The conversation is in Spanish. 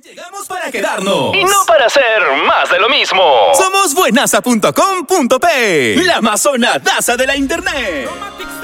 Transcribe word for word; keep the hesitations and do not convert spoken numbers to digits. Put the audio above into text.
Llegamos para quedarnos. Y no para hacer más de lo mismo. Somos buenaza punto com punto pe, la amazonadaza de la internet.